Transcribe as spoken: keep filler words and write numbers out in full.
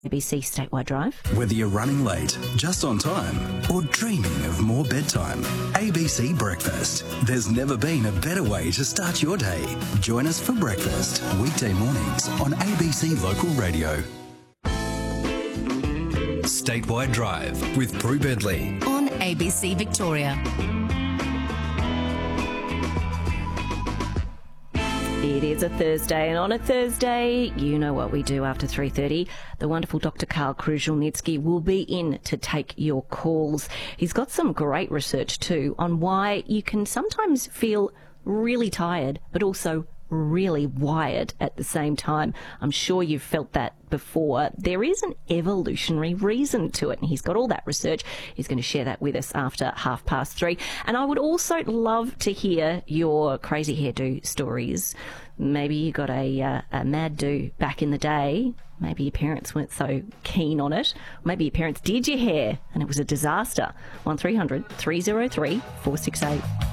A B C Statewide Drive. Whether you're running late, just on time, or dreaming of more bedtime, A B C Breakfast. There's never been a better way to start your day. Join us for breakfast, weekday mornings on A B C Local Radio. Statewide Drive with Prue Bentley on A B C Victoria. It is a Thursday, and on a Thursday, you know what we do after three thirty. The wonderful Doctor Karl Kruszelnicki will be in to take your calls. He's got some great research too on why you can sometimes feel really tired, but also really wired at the same time. I'm sure you've felt that before. There is an evolutionary reason to it, and he's got all that research. He's going to share that with us after half past three. And I would also love to hear your crazy hairdo stories. Maybe you got a, uh, a mad do back in the day. Maybe your parents weren't so keen on it. Maybe your parents did your hair and it was a disaster. one three hundred three oh three four six eight.